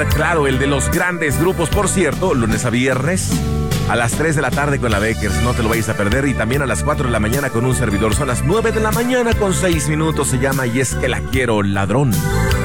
Claro, el de los grandes grupos, por cierto, lunes a viernes a las 3 de la tarde con la Beckers, no te lo vayas a perder, y también a las 4 de la mañana con un servidor, son las 9 de la mañana con 6 minutos, se llama Y es que la quiero, ladrón.